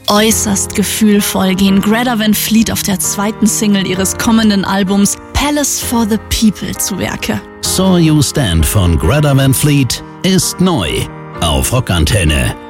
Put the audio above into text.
Äußerst gefühlvoll gehen Greta Van Fleet auf der zweiten Single ihres kommenden Albums Palace for the People zu Werke. Saw You Stand von Greta Van Fleet ist neu auf Rockantenne.